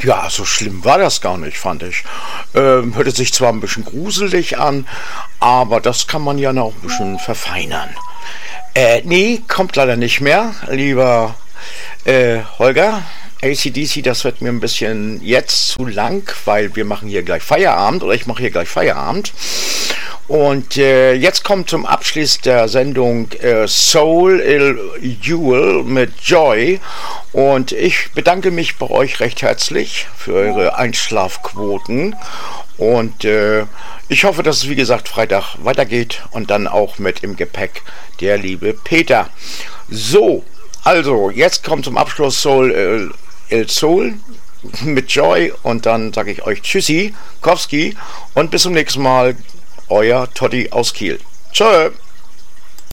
Ja, so schlimm war das gar nicht, fand ich. Hörte sich zwar ein bisschen gruselig an, aber das kann man ja noch ein bisschen verfeinern. Nee, kommt leider nicht mehr, lieber Holger. AC/DC, das wird mir ein bisschen jetzt zu lang, weil wir machen hier gleich Feierabend, oder ich mache hier gleich Feierabend. Und jetzt kommt zum Abschluss der Sendung Soul Il Jewel mit Joy. Und ich bedanke mich bei euch recht herzlich für eure Einschlafquoten. Und ich hoffe, dass es wie gesagt Freitag weitergeht und dann auch mit im Gepäck der liebe Peter. So, also jetzt kommt zum Abschluss Soul Il Soul mit Joy und dann sage ich euch Tschüssi, Kowski und bis zum nächsten Mal. Euer Totti aus Kiel. Tschö.